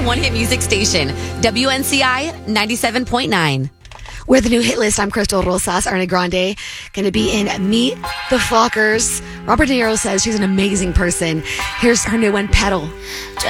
one hit music station, WNCI 97.9. We're the new hit list. I'm Crystal Rosas. Ariana Grande going to be in Meet the Fockers. Robert De Niro says she's an amazing person. Here's her new one, Pedal.